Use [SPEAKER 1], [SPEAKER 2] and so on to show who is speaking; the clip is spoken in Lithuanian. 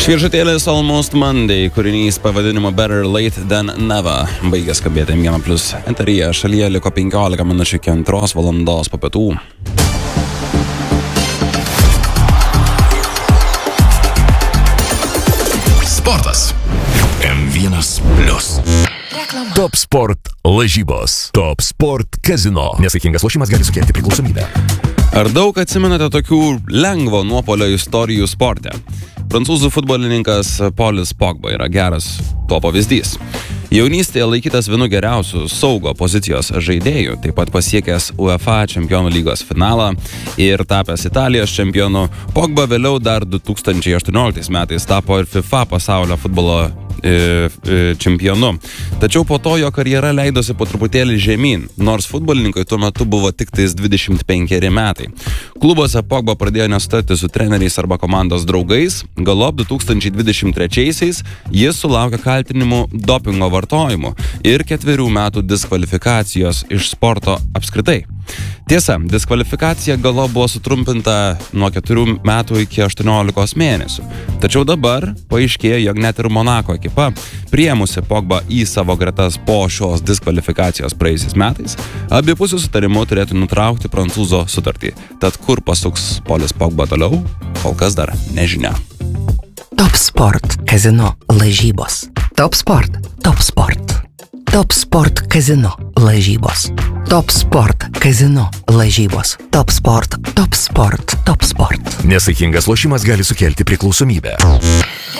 [SPEAKER 1] Šviežutėlės Almost Monday, kūrinys pavadinimu Better Late Than Never, baigė skambėti M1+ eteryje. Šalyje liko 15 minučių iki 2 valandos po pietų.
[SPEAKER 2] Sportas. M1+.
[SPEAKER 3] Top Sport lažybos. Top Sport kazino. Nesaikingas lošimas gali sukelti priklausomybę.
[SPEAKER 1] Ar daug atsimenate tokių lengvo nuopuolio istorijų sporte? Prancūzų futbolininkas Paulis Pogba yra geras to pavyzdys. Jaunystėje laikytas vienu geriausių saugo pozicijos žaidėjų, taip pat pasiekęs UEFA čempionų lygos finalą ir tapęs Italijos čempionu, Pogba vėliau dar 2018 metais tapo ir FIFA pasaulio futbolo čempionu. Tačiau po to jo karjera leidosi po truputėlį žemyn, nors futbolininkui tuo metu buvo tik tais 25 metai. Klubuose Pogba pradėjo nesutarti su treneriais arba komandos draugais, galop 2023-aisiais jis sulaukė kaltinimų dopingo vartojimu ir 4 metų diskvalifikacijos iš sporto apskritai. Tiesa, diskvalifikacija galop buvo sutrumpinta nuo 4 metų iki 18 mėnesių. Tačiau dabar paaiškėjo, jog net ir Monako ekipa, priėmusi Pogba į savo gretas po šios diskvalifikacijos praėjusiais metais, abipusių sutarimų turėtų nutraukti prancūzo sutartį. Tad kur pasuks Paulis Pogba toliau, kol kas dar nežinia.
[SPEAKER 4] Top Sport kazino lažybos. Top Sport, Top Sport. Top Sport kazino lažybos. Top Sport kazino lažybos. Top Sport, Top Sport, Top Sport.
[SPEAKER 3] Nesaikingas lošimas gali sukelti priklausomybę.